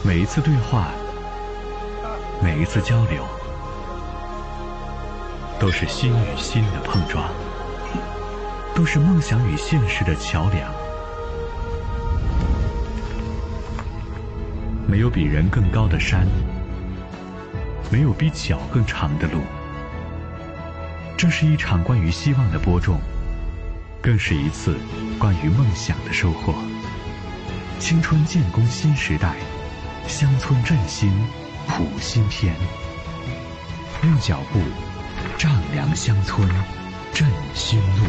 每一次对话，每一次交流，都是心与心的碰撞，都是梦想与现实的桥梁。没有比人更高的山，没有比脚更长的路。这是一场关于希望的播种，更是一次关于梦想的收获。青春建功新时代，乡村振兴谱新篇。用脚步丈量乡村振兴路。